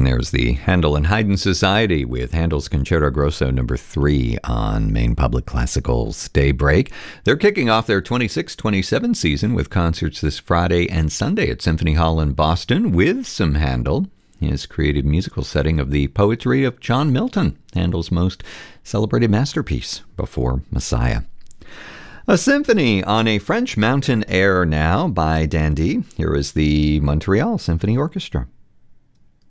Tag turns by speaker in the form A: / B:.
A: There's the Handel and Haydn Society with Handel's Concerto Grosso No. 3 on Maine Public Classical's Daybreak. They're kicking off their 26-27 season with concerts this Friday and Sunday at Symphony Hall in Boston with some Handel, his creative musical setting of the poetry of John Milton, Handel's most celebrated masterpiece before Messiah. A symphony on a French mountain air now by Dandy. Here is the Montreal Symphony Orchestra.